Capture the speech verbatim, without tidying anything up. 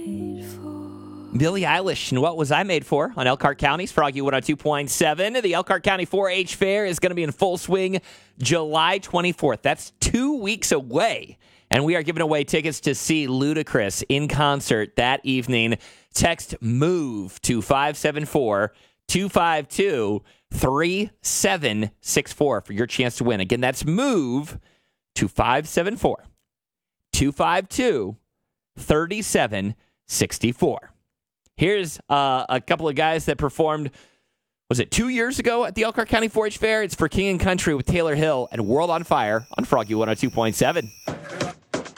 Billie Eilish and What Was I Made For on Elkhart County's Froggy one oh two point seven. The Elkhart County four H Fair is going to be in full swing July twenty-fourth. That's two weeks away. And we are giving away tickets to see Ludacris in concert that evening. Text MOVE to five seven four, two five two, three seven six four for your chance to win. Again, that's MOVE to five seven four, two five two, three seven six four. Here's uh, a couple of guys that performed, was it two years ago at the Elkhart County four H Fair? It's for King and Country with Taylor Hill and World on Fire on Froggy one oh two point seven.